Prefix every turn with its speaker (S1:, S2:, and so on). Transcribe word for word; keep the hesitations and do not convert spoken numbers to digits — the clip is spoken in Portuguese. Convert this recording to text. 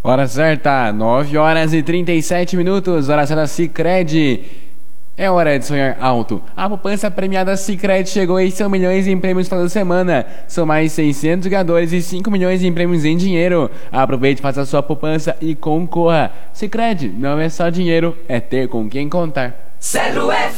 S1: Hora certa, nove horas e trinta e sete minutos, hora certa Sicredi. É hora de sonhar alto. A poupança premiada Sicredi chegou e são milhões em prêmios toda semana. São mais seiscentos ganhadores e cinco milhões em prêmios em dinheiro. Aproveite, faça a sua poupança e concorra. Sicredi não é só dinheiro, é ter com quem contar.